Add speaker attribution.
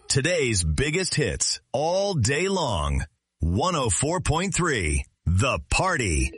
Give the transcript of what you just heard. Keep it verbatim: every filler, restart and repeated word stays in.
Speaker 1: Today's biggest hits all day long. one oh four point three, The Party.